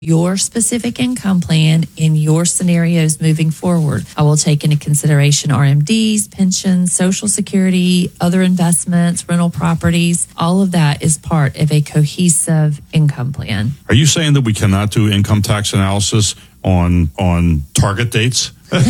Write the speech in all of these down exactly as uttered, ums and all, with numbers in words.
your specific income plan in your scenarios moving forward. I will take into consideration R M Ds, pensions, Social Security, other investments, rental properties. All of that is part of a cohesive income plan. Are you saying that we cannot do income tax analysis on on target dates? Well,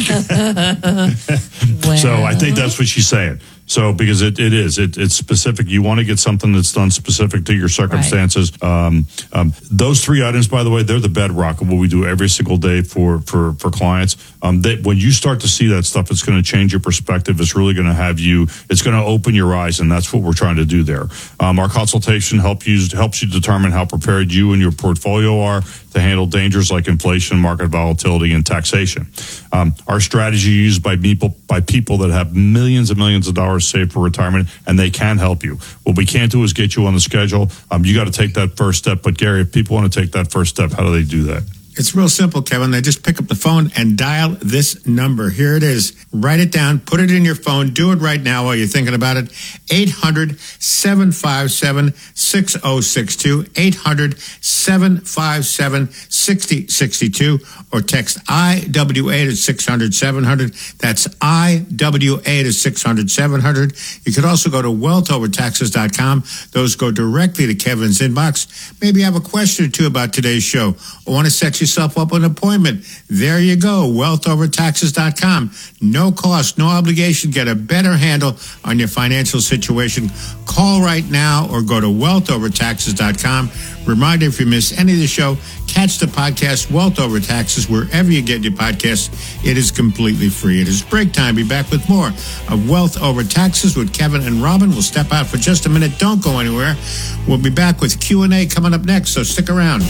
so I think that's what she's saying. So because it, it is, it, it's specific. You want to get something that's done specific to your circumstances. Right. Um, um, those three items, by the way, they're the bedrock of what we do every single day for, for, for clients. Um, they, when you start to see that stuff, it's going to change your perspective. It's really going to have you, it's going to open your eyes, and that's what we're trying to do there. Um, our consultation help you, helps you determine how prepared you and your portfolio are to handle dangers like inflation, market volatility, and taxation. Um, our strategy used by people by people that have millions and millions of dollars saved for retirement, and they can help you. What we can't do is get you on the schedule. Um, you got to take that first step. But Gary, if people want to take that first step, how do they do that? It's real simple, Kevin. They just pick up the phone and dial this number. Here it is. Write it down. Put it in your phone. Do it right now while you're thinking about it. eight hundred, seven five seven, six oh six two. eight hundred, seven five seven, six oh six two. Or text I W A to six hundred, seven hundred. That's I W A to six hundred, seven hundred. You could also go to wealth over taxes dot com. Those go directly to Kevin's inbox. Maybe you have a question or two about today's show or want to set yourself up an appointment. There you go, wealth over taxes dot com. No cost, no obligation. Get a better handle on your financial situation. Call right now or go to wealth over taxes dot com. Reminder, if you miss any of the show, catch the podcast Wealth Over Taxes wherever you get your podcasts. It is completely free. It is break time. Be back with more of Wealth Over Taxes with Kevin and Robin. We'll step out for just a minute. Don't go anywhere. We'll be back with Q and A coming up next, so stick around.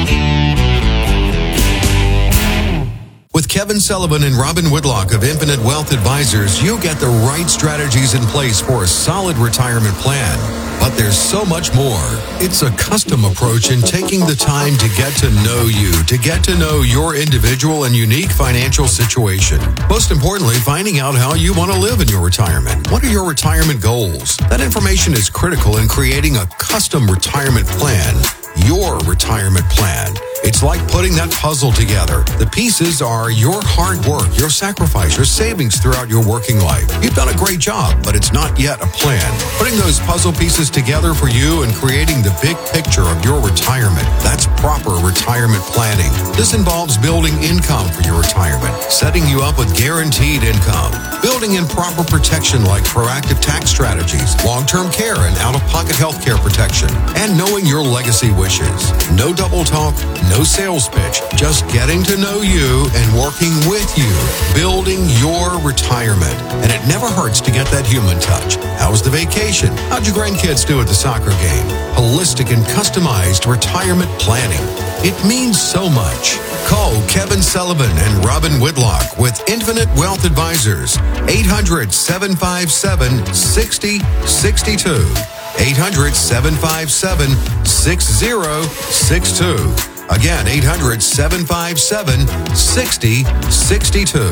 With Kevin Sullivan and Robin Whitlock of Infinite Wealth Advisors, you get the right strategies in place for a solid retirement plan. But there's so much more. It's a custom approach in taking the time to get to know you, to get to know your individual and unique financial situation. Most importantly, finding out how you want to live in your retirement. What are your retirement goals? That information is critical in creating a custom retirement plan. Your retirement plan. It's like putting that puzzle together. The pieces are your hard work, your sacrifice, your savings throughout your working life. You've done a great job, but it's not yet a plan. Putting those puzzle pieces together for you and creating the big picture of your retirement. That's proper retirement planning. This involves building income for your retirement, setting you up with guaranteed income, building in proper protection like proactive tax strategies, long-term care and out-of-pocket health care protection, and knowing your legacy wishes. No double talk, no sales pitch, just getting to know you and working with you, building your retirement. And it never hurts to get that human touch. How was the vacation? How'd your grandkids do at the soccer game? Holistic and customized retirement planning. It means so much. Call Kevin Sullivan and Robin Whitlock with Infinite Wealth Advisors. eight hundred, seven five seven, six oh six two. eight hundred, seven five seven, six oh six two. Again, eight hundred, seven five seven, six oh six two.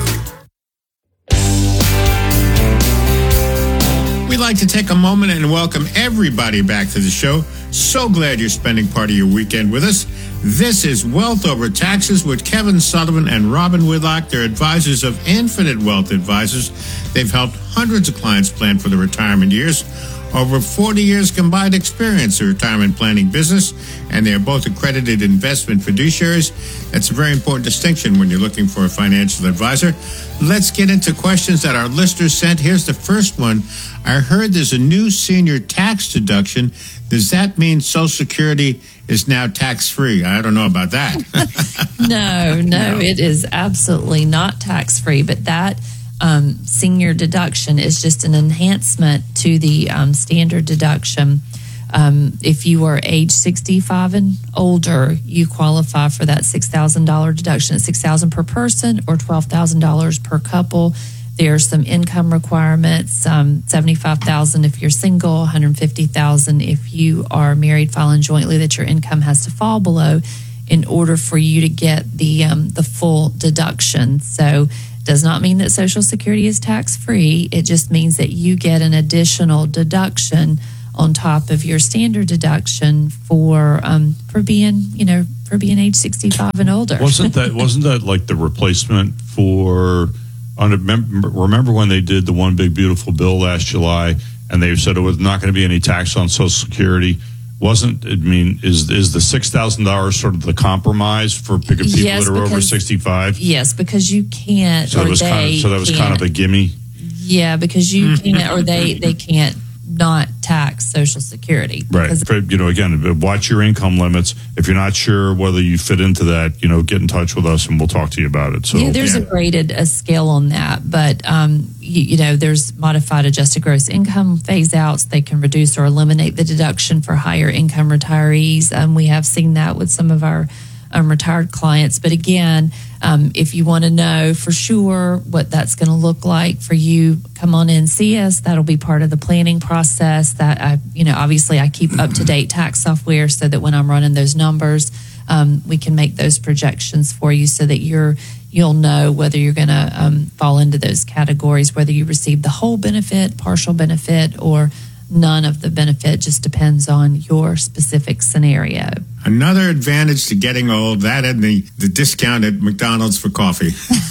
We'd like to take a moment and welcome everybody back to the show. So glad you're spending part of your weekend with us. This is Wealth Over Taxes with Kevin Sullivan and Robin Whitlock. They're advisors of Infinite Wealth Advisors. They've helped hundreds of clients plan for their retirement years. Over forty years combined experience in retirement planning business, and they are both accredited investment fiduciaries. That's a very important distinction when you're looking for a financial advisor. Let's get into questions that our listeners sent. Here's the first one. I heard there's a new senior tax deduction. Does that mean Social Security is now tax-free? I don't know about that. no, no, no, it is absolutely not tax-free, but that Um, senior deduction is just an enhancement to the um, standard deduction. Um, if you are age sixty-five and older, you qualify for that six thousand dollars deduction. It's six thousand dollars per person or twelve thousand dollars per couple. There are some income requirements, um, seventy-five thousand dollars if you're single, one hundred fifty thousand dollars if you are married, filing jointly, that your income has to fall below in order for you to get the um, the full deduction. So does not mean that Social Security is tax-free. It just means that you get an additional deduction on top of your standard deduction for um, for being, you know, for being age sixty-five and older. Wasn't that wasn't that like the replacement for? Remember when they did the One Big Beautiful Bill last July, and they said it was not going to be any tax on Social Security? Wasn't I mean is is the six thousand dollars sort of the compromise for people yes, that are because, over sixty-five? Yes, because you can't. So or it was they kind of, so that was can't. kind of a gimme. Yeah, because you can't, or they they can't not tax Social Security. Right. Because, You know, again, watch your income limits. If you're not sure whether you fit into that, you know, get in touch with us and we'll talk to you about it. So yeah, there's yeah. a graded a scale on that, but um, you, you know, there's modified adjusted gross income phase outs. They can reduce or eliminate the deduction for higher income retirees. Um, we have seen that with some of our um, retired clients. But again, um, if you want to know for sure what that's going to look like for you, come on in, see us. That'll be part of the planning process. That I, you know, obviously I keep up to date tax software so that when I'm running those numbers, um, we can make those projections for you so that you're you'll know whether you're going to um, fall into those categories, whether you receive the whole benefit, partial benefit, or none of the benefit. Just depends on your specific scenario. Another advantage to getting old, that and the, the discount at McDonald's for coffee.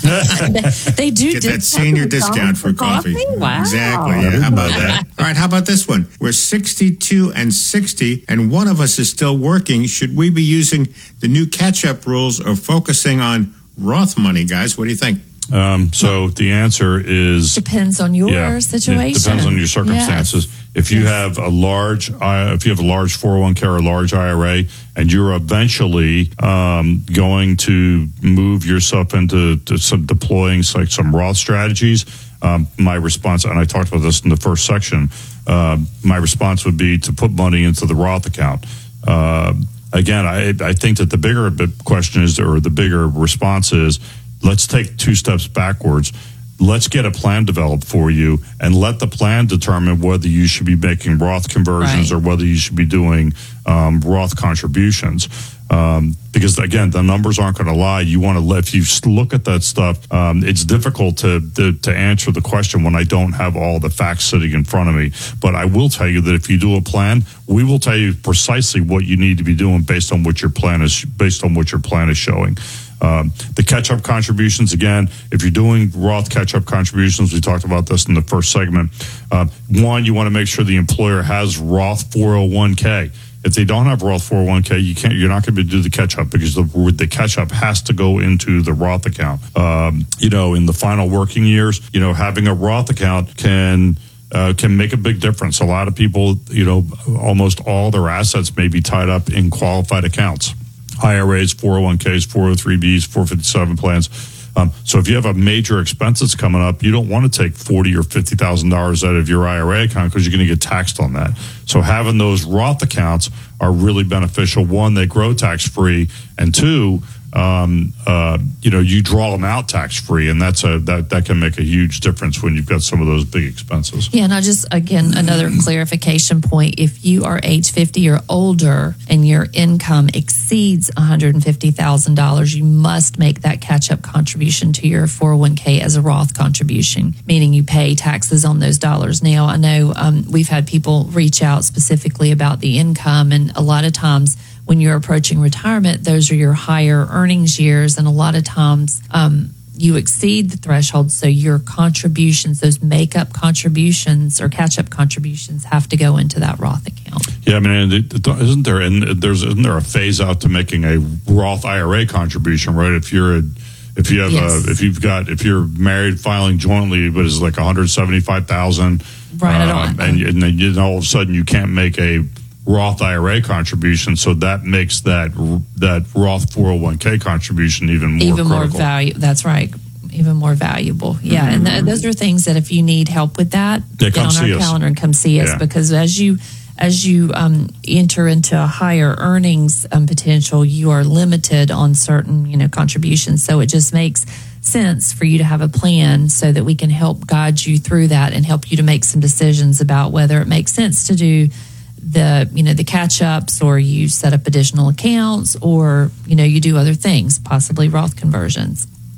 They do Get that senior discount for coffee. coffee? Wow. Exactly. Yeah, how about that? All right, how about this one? We're sixty-two and sixty, and one of us is still working. Should we be using the new catch-up rules or focusing on Roth money, guys? What do you think? Um, so the answer is Depends on your yeah, situation. It depends on your circumstances. Yes. If you Yes. have a large, uh, if you have a large four oh one k or a large I R A, and you're eventually um, going to move yourself into to some deploying like some Roth strategies, um, my response, and I talked about this in the first section, uh, my response would be to put money into the Roth account. Uh, again, I, I think that the bigger question is, or the bigger response is, let's take two steps backwards. Let's get a plan developed for you and let the plan determine whether you should be making Roth conversions Right. or whether you should be doing um, Roth contributions. Um, because again, the numbers aren't going to lie. You want to let, if you look at that stuff, um, it's difficult to, to to answer the question when I don't have all the facts sitting in front of me. But I will tell you that if you do a plan, we will tell you precisely what you need to be doing based on what your plan is, based on what your plan is showing. Um, the catch-up contributions, again, if you're doing Roth catch-up contributions, we talked about this in the first segment. Uh, one, you want to make sure the employer has Roth four oh one k. If they don't have Roth four oh one k, you can't. You're not going to do the catch-up because the, the catch-up has to go into the Roth account. Um, you know, in the final working years, you know, having a Roth account can. Uh, can make a big difference. A lot of people, you know, almost all their assets may be tied up in qualified accounts. I R As, four oh one k's, four oh three b's, four fifty-seven plans. Um, so if you have a major expense that's coming up, you don't want to take forty thousand dollars or fifty thousand dollars out of your I R A account because you're going to get taxed on that. So having those Roth accounts are really beneficial. One, they grow tax-free, and two, um, uh, you know, you draw them out tax-free, and that's a that, that can make a huge difference when you've got some of those big expenses. Yeah, and I just, again, another clarification point. If you are age fifty or older and your income exceeds one hundred fifty thousand dollars, you must make that catch-up contribution to your four oh one k as a Roth contribution, meaning you pay taxes on those dollars. Now, I know um, we've had people reach out specifically about the income, and a lot of times when you're approaching retirement, those are your higher earnings years, and a lot of times um, you exceed the threshold, so your contributions, those make-up contributions or catch-up contributions, have to go into that Roth account. Yeah, I mean, isn't there and there's isn't there a phase out to making a Roth I R A contribution, right? If you're a if you have Yes. a, if you've got if you're married filing jointly, but it's like one hundred seventy-five thousand, Right, I don't- um, and, and then you, all of a sudden you can't make a Roth I R A contribution, so that makes that that Roth four oh one k contribution even more even more critical. value. That's right. Even more valuable. Yeah. And th- those are things that if you need help with that, Yeah, get come on see our us. calendar and come see us, Yeah. because as you as you um, enter into a higher earnings um, potential, you are limited on certain, you know, contributions. So it just makes sense for you to have a plan so that we can help guide you through that and help you to make some decisions about whether it makes sense to do the, you know, the catch ups, or you set up additional accounts, or, you know, you do other things, possibly Roth conversions.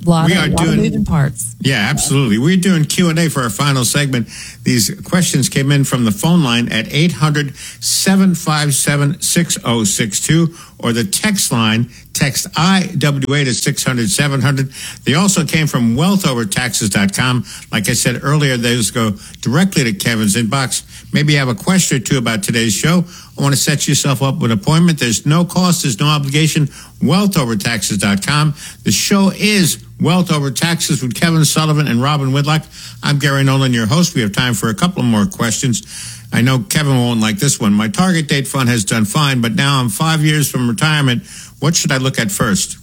lot, we of, are lot doing, of moving parts. Yeah, absolutely. We're doing Q and A for our final segment. These questions came in from the phone line at eight hundred, seven five seven, six oh six two or the text line, text I W A to six hundred, seven hundred. They also came from wealth over taxes dot com. Like I said earlier, those go directly to Kevin's inbox. Maybe you have a question or two about today's show. I want to set yourself up with an appointment. There's no cost. There's no obligation. wealth over taxes dot com. The show is Wealth Over Taxes with Kevin Sullivan and Robin Whitlock. I'm Gary Nolan, your host. We have time for a couple more questions. I know Kevin won't like this one. My target date fund has done fine, but now I'm five years from retirement. What should I look at first?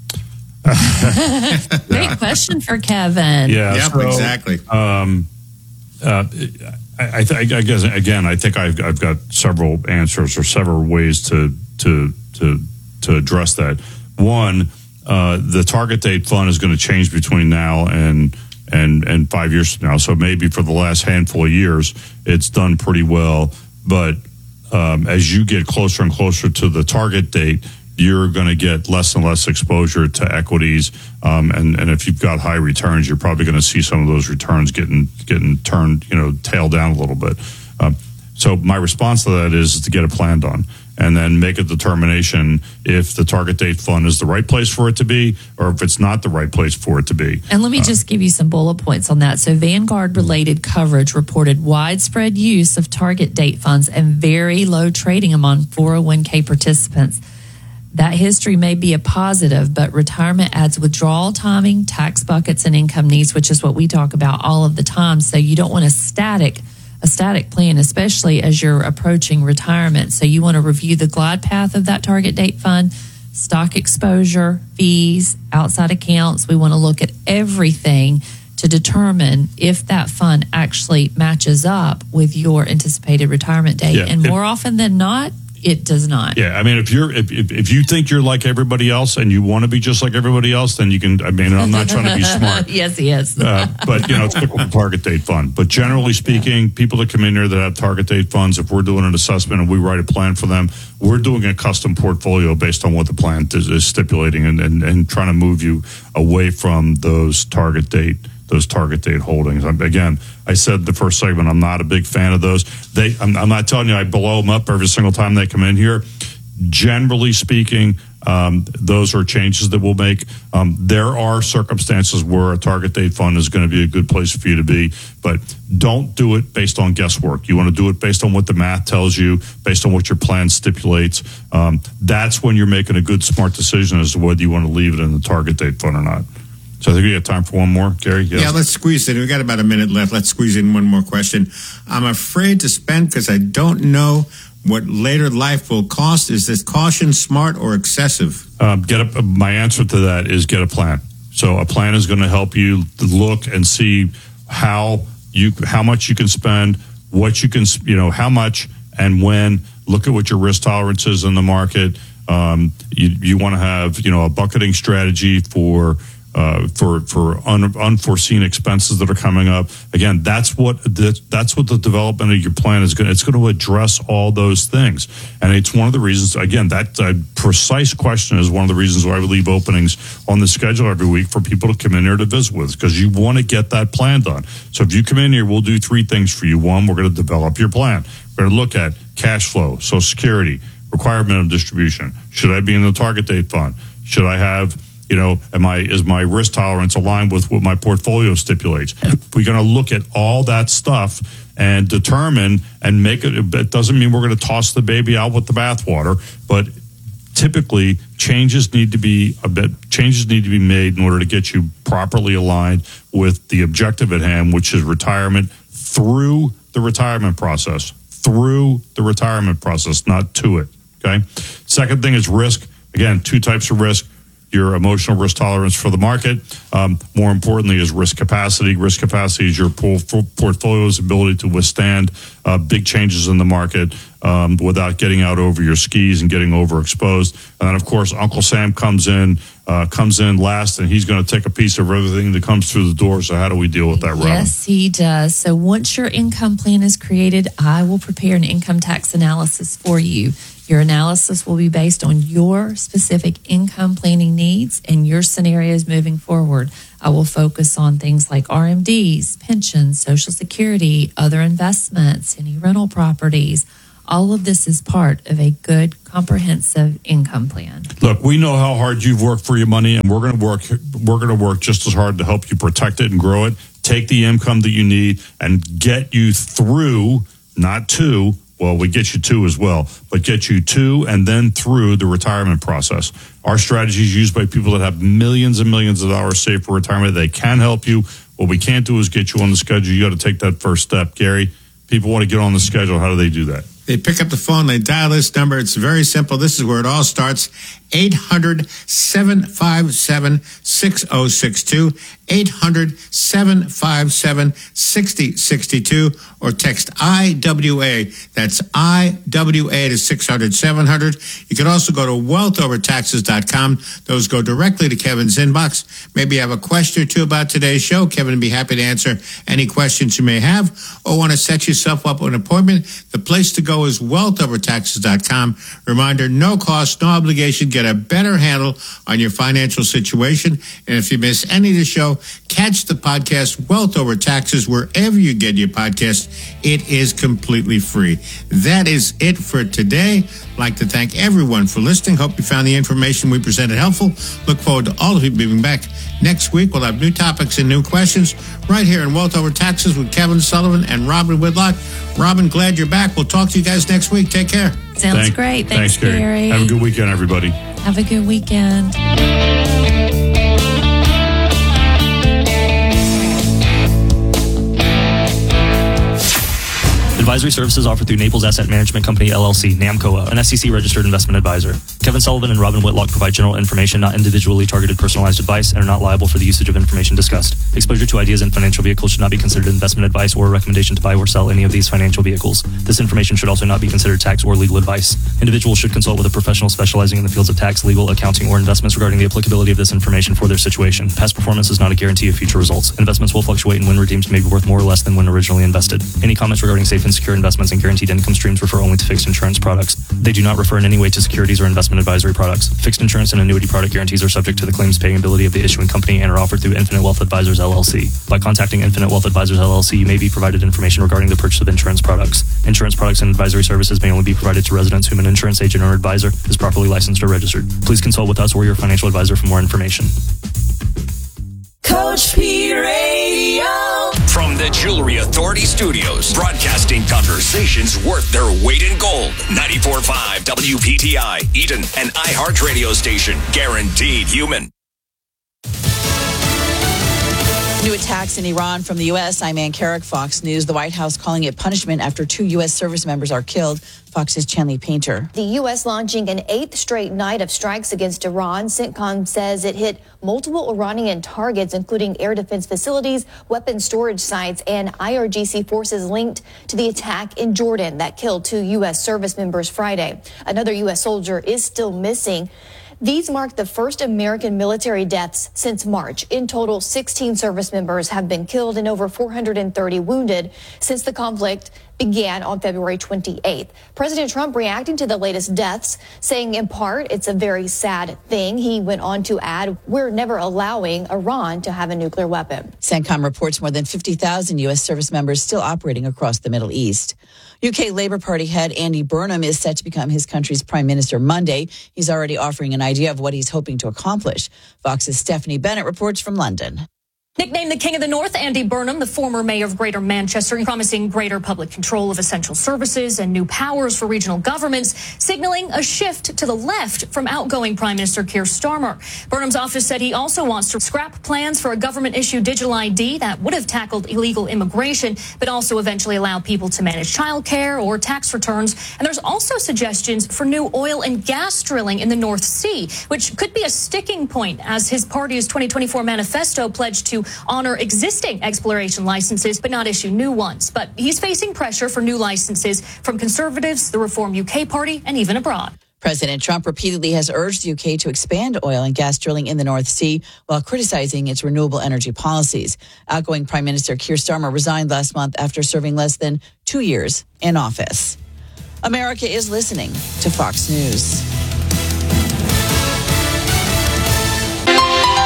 Great question for Kevin. Yeah, yep, so, exactly. Um, uh, I, I, th- I guess again, I think I've, I've got several answers or several ways to to to to address that. One, uh, the target date fund is going to change between now and and and five years from now. So maybe for the last handful of years, it's done pretty well. But um, as you get closer and closer to the target date, you're going to get less and less exposure to equities. Um, and, and if you've got high returns, you're probably going to see some of those returns getting getting turned, you know, tailed down a little bit. Um, so my response to that is, is to get a plan done and then make a determination if the target date fund is the right place for it to be or if it's not the right place for it to be. And let me uh, just give you some bullet points on that. So Vanguard-related coverage reported widespread use of target date funds and very low trading among four oh one k participants. That history may be a positive, but retirement adds withdrawal timing, tax buckets, and income needs, which is what we talk about all of the time. So you don't want a static, a static plan, especially as you're approaching retirement. So you want to review the glide path of that target date fund, stock exposure, fees, outside accounts. We want to look at everything to determine if that fund actually matches up with your anticipated retirement date. Yeah, and if- more often than not, it does not. Yeah, I mean, if you're if, if if you think you're like everybody else and you want to be just like everybody else, then you can. I mean, I'm not trying to be smart. Yes, he is. uh, but you know, it's typical target date fund. But generally speaking, people that come in here that have target date funds, if we're doing an assessment and we write a plan for them, we're doing a custom portfolio based on what the plan is, is stipulating and, and and trying to move you away from those target date. those target date holdings. I'm, again, I said the first segment, I'm not a big fan of those. They, I'm, I'm not telling you I blow them up every single time they come in here. Generally speaking, um, those are changes that we'll make. Um, there are circumstances where a target date fund is going to be a good place for you to be, but don't do it based on guesswork. You want to do it based on what the math tells you, based on what your plan stipulates. Um, that's when you're making a good, smart decision as to whether you want to leave it in the target date fund or not. So I think we have time for one more, Gary. Yes. Yeah, let's squeeze it. We got about a minute left. Let's squeeze in one more question. I'm afraid to spend because I don't know what later life will cost. Is this caution smart or excessive? Um, get a, my answer to that is get a plan. So a plan is going to help you look and see how you how much you can spend, what you can, you know, how much and when. Look at what your risk tolerance is in the market. Um, you you want to have, you know, a bucketing strategy for. Uh, for for un, unforeseen expenses that are coming up. Again, that's what the, that's what the development of your plan is going. It's going to address all those things, and it's one of the reasons. Again, that uh, precise question is one of the reasons why we leave openings on the schedule every week for people to come in here to visit with us, because you want to get that plan done. So if you come in here, we'll do three things for you. One, we're going to develop your plan. We're going to look at cash flow, Social Security, required minimum distribution. Should I be in the target date fund? Should I have You know, am I is my risk tolerance aligned with what my portfolio stipulates? We're going to look at all that stuff and determine and make it. It doesn't mean we're going to toss the baby out with the bathwater, but typically changes need to be a bit. Changes need to be made in order to get you properly aligned with the objective at hand, which is retirement through the retirement process. Through the retirement process, not to it. Okay. Second thing is risk. Again, two types of risk. Your emotional risk tolerance for the market. Um, more importantly, is risk capacity. Risk capacity is your portfolio's ability to withstand uh, big changes in the market um, without getting out over your skis and getting overexposed. And then, of course, Uncle Sam comes in, uh, comes in last, and he's going to take a piece of everything that comes through the door. So how do we deal with that, Robin? Yes, he does. So once your income plan is created, I will prepare an income tax analysis for you. Your analysis will be based on your specific income planning needs and your your scenarios moving forward. I will focus on things like R M Ds, pensions, Social Security, other investments, any rental properties. All of this is part of a good, comprehensive income plan. Look, we know how hard you've worked for your money, and we're going to work. We're going to work just as hard to help you protect it and grow it. Take the income that you need and get you through, not to. Well, we get you to as well, but get you to and then through the retirement process. Our strategy is used by people that have millions and millions of dollars saved for retirement. They can help you. What we can't do is get you on the schedule. You got to take that first step, Gary. People want to get on the schedule. How do they do that? They pick up the phone, they dial this number. It's very simple. This is where it all starts. eight hundred, seven five seven, six oh six two. eight hundred, seven five seven, six oh six two. Or text I W A. That's I W A to six hundred, seven hundred. You can also go to wealth over taxes dot com. Those go directly to Kevin's inbox. Maybe you have a question or two about today's show. Kevin would be happy to answer any questions you may have, or want to set yourself up with an appointment. The place to go is wealth over taxes dot com. Reminder, no cost, no obligation. Get a better handle on your financial situation. And if you miss any of the show, catch the podcast Wealth Over Taxes wherever you get your podcast. It is completely free. That is it for today. I'd like to thank everyone for listening. Hope you found the information we presented helpful. Look forward to all of you being back next week. We'll have new topics and new questions right here in Wealth Over Taxes with Kevin Sullivan and Robin Whitlock. Robin, glad you're back. We'll talk to you guys next week. Take care. Sounds Thank, great. Thanks, thanks Gary. Gary. Have a good weekend, everybody. Have a good weekend. Advisory services offered through Naples Asset Management Company, L L C, NAMCOA, an S E C-registered investment advisor. Kevin Sullivan and Robin Whitlock provide general information, not individually targeted personalized advice, and are not liable for the usage of information discussed. Exposure to ideas and financial vehicles should not be considered investment advice or a recommendation to buy or sell any of these financial vehicles. This information should also not be considered tax or legal advice. Individuals should consult with a professional specializing in the fields of tax, legal, accounting, or investments regarding the applicability of this information for their situation. Past performance is not a guarantee of future results. Investments will fluctuate, and when redeemed may be worth more or less than when originally invested. Any comments regarding safe and secure investments and guaranteed income streams refer only to fixed insurance products. They do not refer in any way to securities or investment advisory products. Fixed insurance and annuity product guarantees are subject to the claims paying ability of the issuing company and are offered through Infinite Wealth Advisors, L L C. By contacting Infinite Wealth Advisors, L L C, you may be provided information regarding the purchase of insurance products. Insurance products and advisory services may only be provided to residents whom an insurance agent or advisor is properly licensed or registered. Please consult with us or your financial advisor for more information. Coach P Radio. From the Jewelry Authority Studios, broadcasting conversations worth their weight in gold. ninety-four point five W P T I, Eden, an iHeart radio station. Guaranteed human. New attacks in Iran from the U S. I'm Ann Carrick, Fox News. The White House calling it punishment after two U S service members are killed. Fox's Chanley Painter. The U S launching an eighth straight night of strikes against Iran. CENTCOM says it hit multiple Iranian targets, including air defense facilities, weapons storage sites, and I R G C forces linked to the attack in Jordan that killed two U S service members Friday. Another U S soldier is still missing. These mark the first American military deaths since March. In total, sixteen service members have been killed and over four hundred thirty wounded since the conflict began on February twenty-eighth. President Trump reacting to the latest deaths, saying in part it's a very sad thing. He went on to add, we're never allowing Iran to have a nuclear weapon. CENTCOM reports more than fifty thousand U S service members still operating across the Middle East. U K Labour Party head Andy Burnham is set to become his country's prime minister Monday. He's already offering an idea of what he's hoping to accomplish. Fox's Stephanie Bennett reports from London. Nicknamed the King of the North, Andy Burnham, the former mayor of Greater Manchester, promising greater public control of essential services and new powers for regional governments, signaling a shift to the left from outgoing Prime Minister Keir Starmer. Burnham's office said he also wants to scrap plans for a government-issued digital I D that would have tackled illegal immigration, but also eventually allow people to manage childcare or tax returns. And there's also suggestions for new oil and gas drilling in the North Sea, which could be a sticking point as his party's twenty twenty-four manifesto pledged to honor existing exploration licenses but not issue new ones. But he's facing pressure for new licenses from Conservatives, the Reform U K party, and even abroad. President Trump repeatedly has urged the U K to expand oil and gas drilling in the North Sea while criticizing its renewable energy policies. Outgoing Prime Minister Keir Starmer resigned last month after serving less than two years in office. America is listening to Fox News.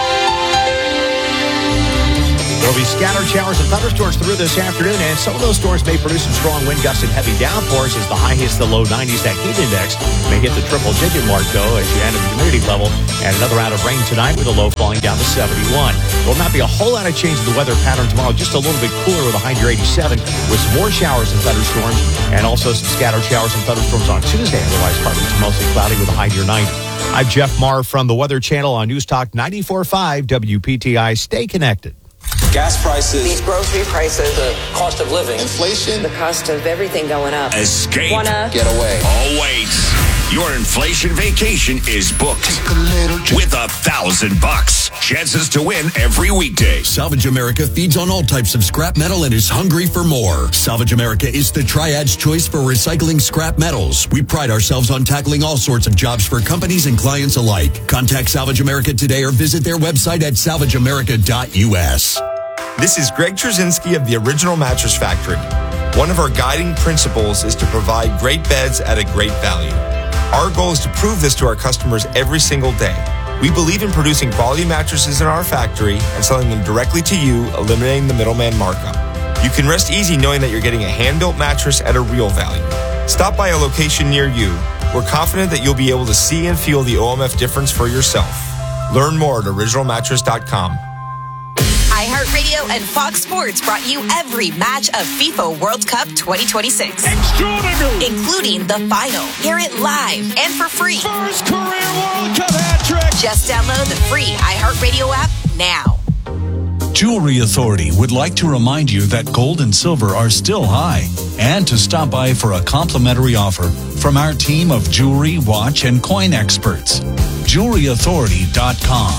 There'll be scattered showers and thunderstorms through this afternoon, and some of those storms may produce some strong wind gusts and heavy downpours as the high hits the low nineties. That heat index may hit the triple-digit mark, though, as you enter the humidity level. And another out of rain tonight with a low falling down to seventy-one. There will not be a whole lot of change in the weather pattern tomorrow, just a little bit cooler with a high near eighty-seven, with some more showers and thunderstorms, and also some scattered showers and thunderstorms on Tuesday. Otherwise, partly to mostly cloudy with a high near ninety. I'm Jeff Marr from the Weather Channel on News Talk ninety-four point five W P T I. Stay connected. Gas prices, these grocery prices, the cost of living, inflation, the cost of everything going up. Escape. Wanna get away. Oh, wait. Your inflation vacation is booked with a thousand bucks. Chances to win every weekday. Salvage America feeds on all types of scrap metal and is hungry for more. Salvage America is the triad's choice for recycling scrap metals. We pride ourselves on tackling all sorts of jobs for companies and clients alike. Contact Salvage America today or visit their website at salvage america dot U S. This is Greg Trzynski of the Original Mattress Factory. One of our guiding principles is to provide great beds at a great value. Our goal is to prove this to our customers every single day. We believe in producing quality mattresses in our factory and selling them directly to you, eliminating the middleman markup. You can rest easy knowing that you're getting a hand-built mattress at a real value. Stop by a location near you. We're confident that you'll be able to see and feel the O M F difference for yourself. Learn more at original mattress dot com. iHeartRadio and Fox Sports brought you every match of FIFA World Cup twenty twenty-six. Extraordinary! Including the final. Hear it live and for free. First career World Cup hat trick! Just download the free iHeartRadio app now. Jewelry Authority would like to remind you that gold and silver are still high and to stop by for a complimentary offer from our team of jewelry, watch, and coin experts. jewelry authority dot com.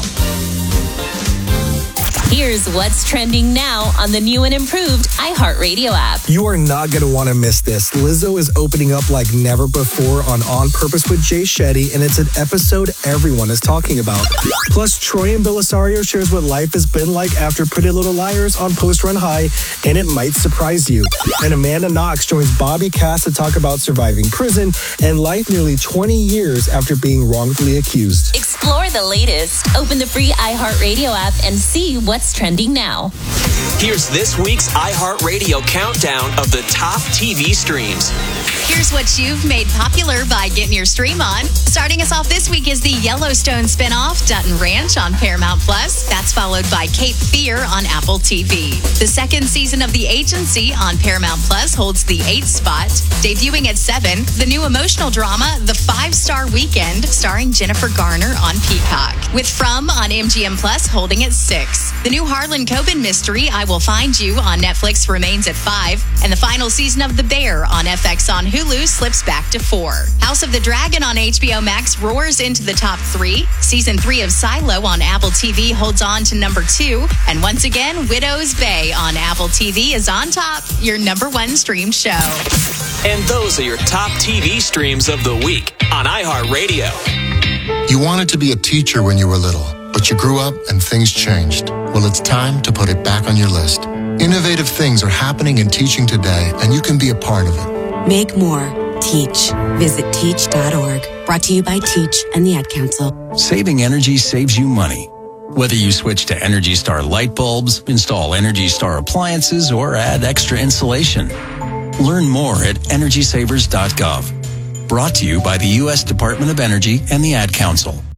Here's what's trending now on the new and improved iHeartRadio app. You are not going to want to miss this. Lizzo is opening up like never before on On Purpose with Jay Shetty, and it's an episode everyone is talking about. Plus, Troy and Belisario shares what life has been like after Pretty Little Liars on Post Run High, and it might surprise you. And Amanda Knox joins Bobby Cass to talk about surviving prison and life nearly twenty years after being wrongfully accused. Explore the latest. Open the free iHeartRadio app and see what's trending now. Here's this week's iHeartRadio countdown of the top T V streams. Here's what you've made popular by getting your stream on. Starting us off this week is the Yellowstone spinoff, Dutton Ranch on Paramount Plus. That's followed by Cape Fear on Apple T V. The second season of The Agency on Paramount Plus holds the eighth spot. Debuting at seven, the new emotional drama, The Five-Star Weekend, starring Jennifer Garner on Peacock. With From on M G M Plus holding at six. The new Harlan Coben mystery, I Will Find You on Netflix remains at five. And the final season of The Bear on F X on Hulu slips back to four. House of the Dragon on H B O Max roars into the top three. Season three of Silo on Apple T V holds on to number two. And once again, Widow's Bay on Apple T V is on top, your number one stream show. And those are your top T V streams of the week on iHeartRadio. You wanted to be a teacher when you were little, but you grew up and things changed. Well, it's time to put it back on your list. Innovative things are happening in teaching today, and you can be a part of it. Make more. Teach. Visit teach dot org. Brought to you by Teach and the Ad Council. Saving energy saves you money. Whether you switch to Energy Star light bulbs, install Energy Star appliances, or add extra insulation. Learn more at energy savers dot gov. Brought to you by the U S Department of Energy and the Ad Council.